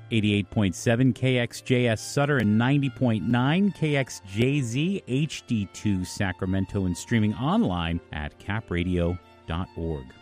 88.7 KXJS Sutter and 90.9 KXJZ HD2 Sacramento, and streaming online at capradio.org.